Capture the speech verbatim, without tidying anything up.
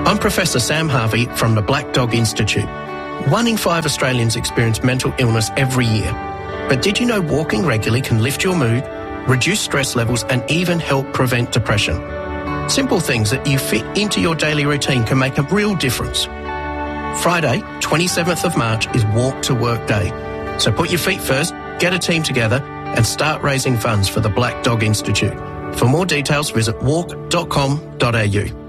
I'm Professor Sam Harvey from the Black Dog Institute. One in five Australians experience mental illness every year. But did you know walking regularly can lift your mood, reduce stress levels and even help prevent depression? Simple things that you fit into your daily routine can make a real difference. Friday, twenty-seventh of March is Walk to Work Day. So put your feet first, get a team together and start raising funds for the Black Dog Institute. For more details, visit walk dot com dot a u.